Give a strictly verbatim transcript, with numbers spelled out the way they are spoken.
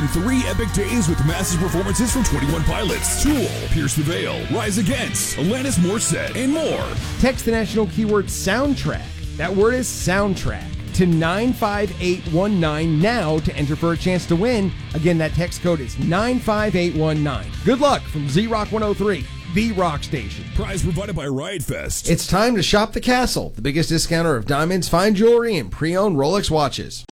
Featuring three epic days with massive performances from twenty-one Pilots, Tool, Pierce the Veil, Rise Against, Alanis Morissette, and more. Text the national keyword soundtrack. That word is soundtrack to nine five eight one nine now to enter for a chance to win. Again, that text code is nine five eight one nine. Good luck from Z-Rock one oh three, the rock station. Prize provided by Riot Fest. It's time to shop the Castle, the biggest discounter of diamonds, fine jewelry, and pre-owned Rolex watches.